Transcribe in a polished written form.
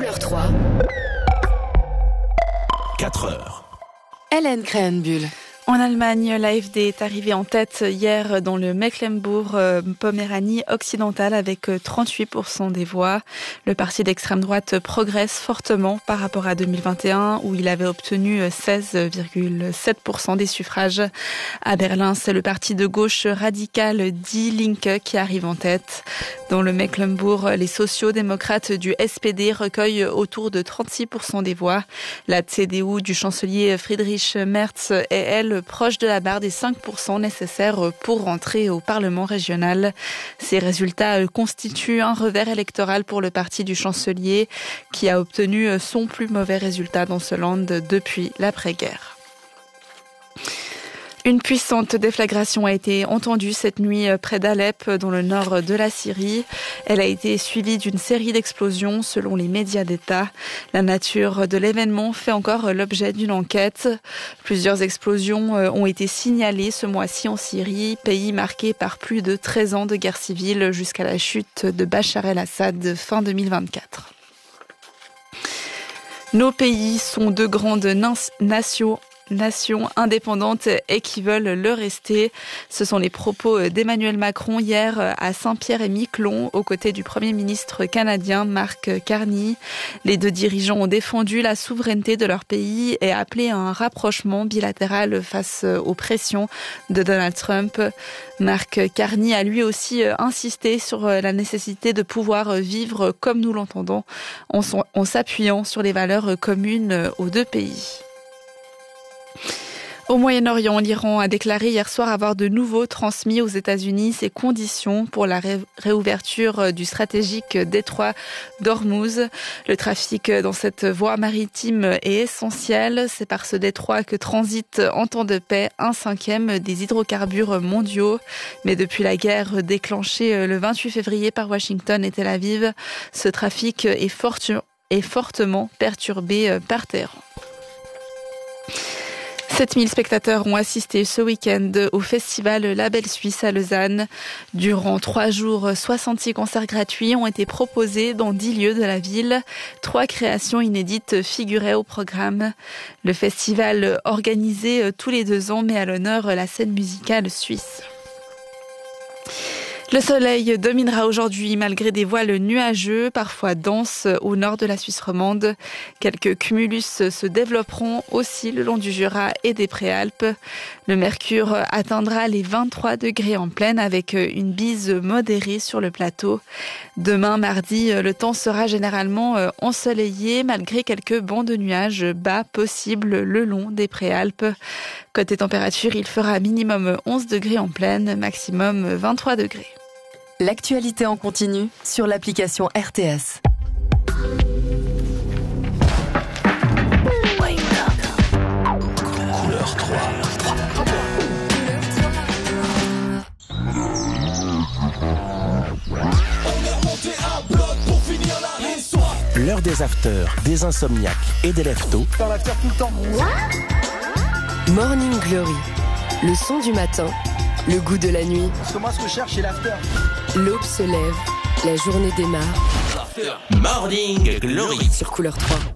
Couleur 3. 4 heures. Hélène Krenbuhl. En Allemagne, l'AfD est arrivée en tête hier dans le Mecklembourg-Poméranie occidentale avec 38% des voix. Le parti d'extrême droite progresse fortement par rapport à 2021 où il avait obtenu 16,7% des suffrages. À Berlin, c'est le parti de gauche radical Die Linke qui arrive en tête. Dans le Mecklembourg, les sociaux-démocrates du SPD recueillent autour de 36% des voix. La CDU du chancelier Friedrich Merz est, elle, proche de la barre des 5% nécessaires pour rentrer au Parlement régional. Ces résultats constituent un revers électoral pour le parti du chancelier qui a obtenu son plus mauvais résultat dans ce land depuis l'après-guerre. Une puissante déflagration a été entendue cette nuit près d'Alep, dans le nord de la Syrie. Elle a été suivie d'une série d'explosions selon les médias d'État. La nature de l'événement fait encore l'objet d'une enquête. Plusieurs explosions ont été signalées ce mois-ci en Syrie, pays marqué par plus de 13 ans de guerre civile jusqu'à la chute de Bachar el-Assad fin 2024. Nos pays sont de grandes nations indépendantes et qui veulent le rester. Ce sont les propos d'Emmanuel Macron hier à Saint-Pierre-et-Miquelon aux côtés du Premier ministre canadien Mark Carney. Les deux dirigeants ont défendu la souveraineté de leur pays et appelé à un rapprochement bilatéral face aux pressions de Donald Trump. Mark Carney a lui aussi insisté sur la nécessité de pouvoir vivre comme nous l'entendons en s'appuyant sur les valeurs communes aux deux pays. Au Moyen-Orient, l'Iran a déclaré hier soir avoir de nouveau transmis aux États-Unis ses conditions pour la réouverture du stratégique détroit d'Ormuz. Le trafic dans cette voie maritime est essentiel. C'est par ce détroit que transite en temps de paix 1/5 des hydrocarbures mondiaux. Mais depuis la guerre déclenchée le 28 février par Washington et Tel Aviv, ce trafic est fortement perturbé par Téhéran. 7000 spectateurs ont assisté ce week-end au festival Label Suisse à Lausanne. Durant 3 jours, 66 concerts gratuits ont été proposés dans 10 lieux de la ville. 3 créations inédites figuraient au programme. Le festival, organisé tous les 2 ans, met à l'honneur la scène musicale suisse. Le soleil dominera aujourd'hui malgré des voiles nuageux, parfois denses au nord de la Suisse romande. Quelques cumulus se développeront aussi le long du Jura et des Préalpes. Le mercure atteindra les 23 degrés en pleine avec une bise modérée sur le plateau. Demain, mardi, le temps sera généralement ensoleillé malgré quelques bancs de nuages bas possibles le long des Préalpes. Côté température, il fera minimum 11 degrés en pleine, maximum 23 degrés. L'actualité en continu sur l'application RTS. Couleur 3. L'heure des afters, des insomniaques et des leftos. Dans l'after tout le temps. Morning Glory. Le son du matin, le goût de la nuit. Parce que moi, ce que je cherche, c'est l'after. L'aube se lève, la journée démarre. Morning Glory Sur Couleur 3.